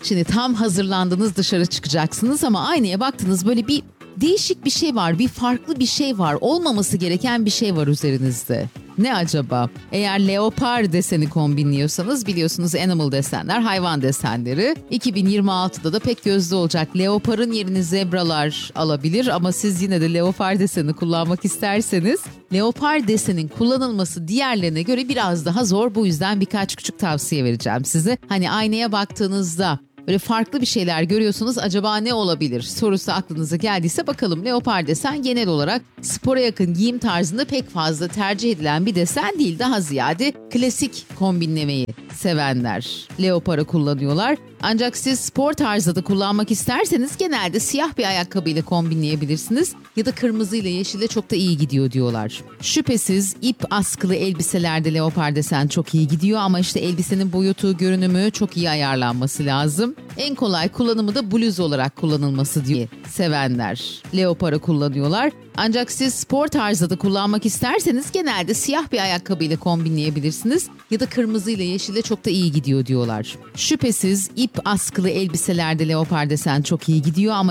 Şimdi tam hazırlandınız, dışarı çıkacaksınız ama aynaya baktınız, böyle bir değişik bir şey var, bir farklı bir şey var, olmaması gereken bir şey var üzerinizde. Ne acaba? Eğer leopar deseni kombinliyorsanız biliyorsunuz animal desenler, hayvan desenleri. 2026'da da pek gözde olacak. Leoparın yerini zebralar alabilir ama siz yine de leopar deseni kullanmak isterseniz leopar desenin kullanılması diğerlerine göre biraz daha zor. Bu yüzden birkaç küçük tavsiye vereceğim size. Hani aynaya baktığınızda böyle farklı bir şeyler görüyorsunuz, acaba ne olabilir sorusu aklınıza geldiyse bakalım. Leopar desen genel olarak spora yakın giyim tarzında pek fazla tercih edilen bir desen değil. Daha ziyade klasik kombinlemeyi sevenler leoparı kullanıyorlar. Ancak siz spor tarzda da kullanmak isterseniz genelde siyah bir ayakkabıyla kombinleyebilirsiniz ya da kırmızı ile yeşille çok da iyi gidiyor diyorlar. Şüphesiz ip askılı elbiselerde leopar desen çok iyi gidiyor ama işte elbisenin boyutu, görünümü çok iyi ayarlanması lazım. En kolay kullanımı da bluz olarak kullanılması diye sevenler leoparı kullanıyorlar. Ancak siz spor tarzda da kullanmak isterseniz genelde siyah bir ayakkabıyla kombinleyebilirsiniz ya da kırmızı ile yeşille çok da iyi gidiyor diyorlar. Şüphesiz ip askılı elbiselerde leopar desen çok iyi gidiyor ama